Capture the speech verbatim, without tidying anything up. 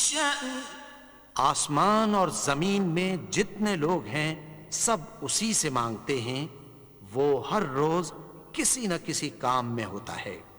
الشأن आसमान और जमीन में जितने लोग हैं सब उसी से मांगते हैं, वो हर रोज किसी न किसी काम में होता है।